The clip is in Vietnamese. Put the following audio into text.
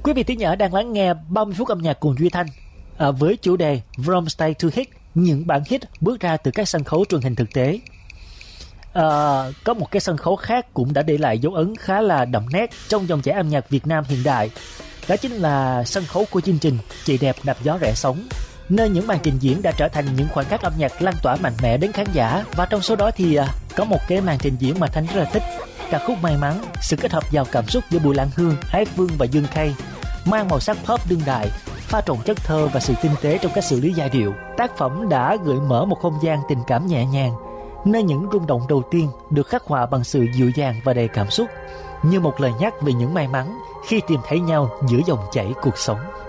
Quý vị thính giả đang lắng nghe 30 phút âm nhạc cùng Duy Thanh với chủ đề From Stay to Hit, những bản hit bước ra từ các sân khấu truyền hình thực tế. Có một cái sân khấu khác cũng đã để lại dấu ấn khá là đậm nét trong dòng chảy âm nhạc Việt Nam hiện đại. Đó chính là sân khấu của chương trình Chị Đẹp Đạp Gió Rẽ Sóng, nơi những màn trình diễn đã trở thành những khoảnh khắc âm nhạc lan tỏa mạnh mẽ đến khán giả. Và trong số đó thì có một cái màn trình diễn mà Thanh rất là thích, ca khúc May Mắn, sự kết hợp giàu cảm xúc giữa Bùi Lan Hương, Ái Phương và Dương Kay, mang màu sắc pop đương đại, pha trộn chất thơ và sự tinh tế trong cách xử lý giai điệu. Tác phẩm đã gợi mở một không gian tình cảm nhẹ nhàng, nơi những rung động đầu tiên được khắc họa bằng sự dịu dàng và đầy cảm xúc, như một lời nhắc về những may mắn khi tìm thấy nhau giữa dòng chảy cuộc sống.